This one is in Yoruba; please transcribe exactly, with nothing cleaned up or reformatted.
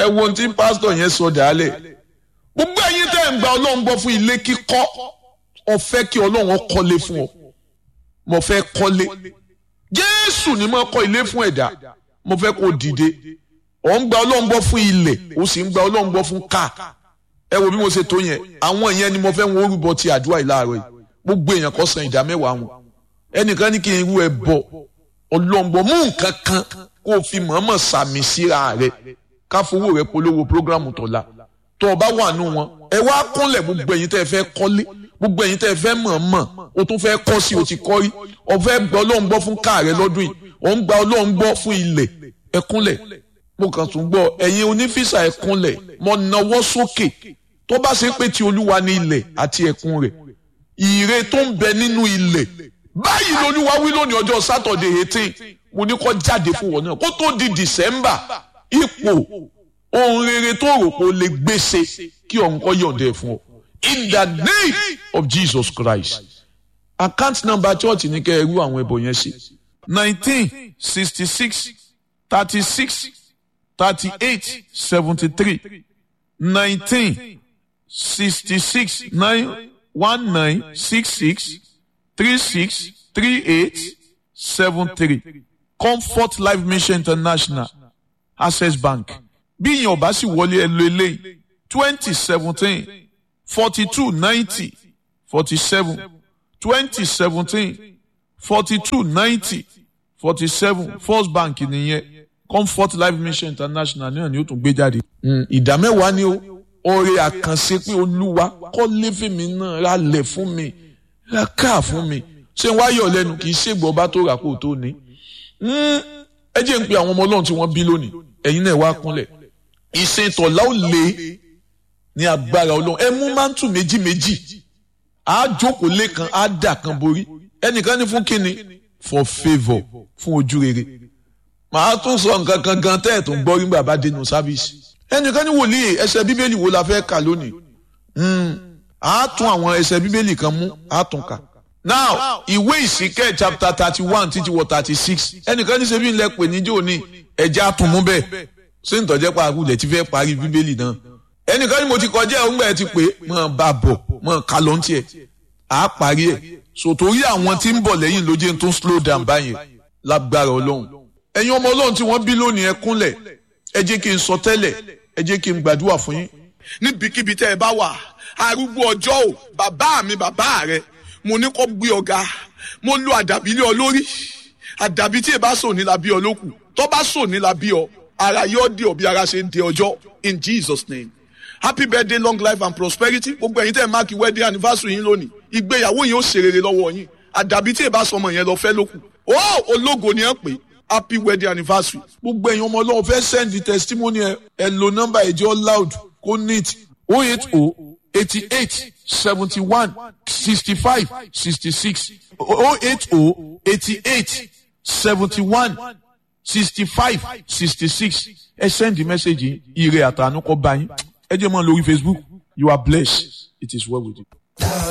ẹ wo ohun tí pásítọ̀ yẹn sọ dálẹ̀ gbogbo ẹ̀yin tẹ́ ń gba ọlọ́run gbọ́ fún ilé kíkọ́ ó fẹ́ kí ọlọ́run kọ́lé fún ọ mo fẹ́ kọ́lé jésù ni mo kọ́ ilé fún ẹ̀dá mo fẹ́ kó dìde ọ̀ ń gba ọlọ́run gbọ́ fún ilẹ̀ ó sì ń gba ọlọ́run gbọ́ fún káà ẹ wo bí mo ṣe tó yẹn àwọn ìyẹn ni mo fẹ́ wọn orúbọ ti àdúrà ìlàrọ̀ yìí gbogbo èèyàn kó san ìdá mẹ́wàá wọn ẹnìkan ní kí n irú ẹ bọ ọlọ́run gbọ́ mú nǹkan kan kó o fi mọ̀ọ́mọ̀ sàmì síra rẹ ká fowó rẹ polówó prógrámù tọ̀la tó o bá wà nù wọn ẹ wá kúnlẹ̀ gbogbo ẹ̀yin tẹ́ ẹ fẹ́ kọ́lé gbogbo ẹ̀yin tẹ́ ẹ fẹ́ mọ̀ọ́mọ̀ o tún fẹ́ kọ́ sí o ti kọ́ rí o fẹ́ gba ọlọ́run gbọ́ fún káà rẹ lọ́dún yìí o ń gba ọlọ́run gbọ́ fún ilẹ̀ ẹ kúnlẹ̀ mo kàn tún gbọ́ ẹ̀yin onífísà ẹ kúnlẹ̀ mo nawọ́ sókè tó bá ṣe pé ti olúwa ní ilẹ̀ àti ẹ̀kún rẹ̀ ìre tó ń bẹ nínú ilẹ̀ báyìí lolúwa wí lónìí ọjọ́ sátọ̀dẹ̀ eighteen mo ní kó jáde fún wọn náà kó tó di december ipò ohun rere tó rò pé o lè gbèsè kí ọ̀hún kọ́ yọ̀ǹda fún ọ in the name of Jesus Christ account number church ní kẹ́ ẹ rú àwọn ẹbọ yẹn sí nineteen sixty six thirty six thirty eight seventy three nineteen sixty six nine one nine six six three six three eight seven three Comfort Life Mission International Access Bank bí ìyẹn ọba sì wọlé ẹ lo eléyìí twenty seventeen forty two ninety forty seven twenty seventeen forty two ninety forty seven First Bank nìyẹn Comfort Life Mission International náà ni ó tún gbé jáde. ìdá mẹ́wàá ni ó ọrẹ àkànṣe pé olúwa kọ́lé fèmí náà ra lẹ̀ fún mi ra káà fún mi ṣé n wá yọ̀ lẹ́nu kì í ṣègbọ́ ọba tó rà kó tó ní. ẹ jẹ́ ń pe àwọn ọmọ ọlọ́run tí wọ́n bí lónìí ẹ̀yin náà wá kúnlẹ̀ ìsìn tọ̀lá ò lé ní agbára ọlọ́run ẹ mú mántù méjì méjì á jókòó lẹ́kan á dà kan borí ẹnìkan ní fún kíni for favour fún ojú rere màá tún sọ nǹkan kan gan tẹ́ ẹ̀ tó ń gbọ́ rí bàbá dénú sáfíìsì ẹnìkan ní wòlíì ẹsẹ̀ bíbélì wo la fẹ́ kà lónìí á tún àwọn ẹsẹ̀ bíbélì kan mú á tún kà now ìwé ìsìnkẹ́ chapter thirty one títí wọ thirty six ẹnìkan ní ṣebí ńlẹ̀ pè níjó ní ẹ̀jẹ̀ àtúnmú bẹ́ẹ̀ ṣé ń tọ́jẹ́ pa àgùlẹ̀ tí fẹ́ parí bíbélì náà ẹnìkan ní mo ti kọjá ẹ̀ ńgbà ẹ̀ ti pé mọ̀ bá bọ̀ mọ̀ ká ló ń tiẹ̀ á parí ẹ̀ sòtórí àwọn tí ń bọ̀ lẹ́yìn ló jẹ́ tó ń slow down báyẹn lágbára ọlọ́run ẹ̀yin ọmọ ọlọ́run tí wọ́n bí lónìí ẹ kúnlẹ̀ ẹ jẹ́ kí n sọ tẹ́lẹ̀ ẹ jẹ́ kí n gbàdúrà fún yín. níbikíbi tẹ́ ẹ bá wà arúgbó ọjọ́ ò bàbá mi bàbá rẹ mo ní kó gbé ọ̀gá mo lo àdàbí lé ọ lórí àdàbí tí ẹ bá sò ní la bí ọ lókù tó bá sò ní la bí ọ ara yóò dé ọ bí ara ṣe ń dé ọjọ́ in Jesus name happy birthday long life and prosperity gbogbo ẹ̀yin tẹ́ ẹ máàkì wedding anniversary yín lónìí ìgbéyàwó yín ó ṣe rere lọ́wọ́ yín àdàbí tí ẹ bá sọmọ yẹn lọ fẹ́ lókù ó ológo ni ẹ pè happy wedding anniversary. gbogbo ẹ̀yin ọmọ ọlọ́run fẹ́ send the testimony ẹ ẹ lo nọ́mbà ẹ̀jẹ̀ loud kó neat oh eight oh eighty eight seventy one sixty five sixty six oh eight oh eighty eight seventy one sixty five sixty six ẹ send the message yìí ire àtànú kọ bá yín ẹ jẹ́ mọ́ lórí Facebook you are blessed it is well with you.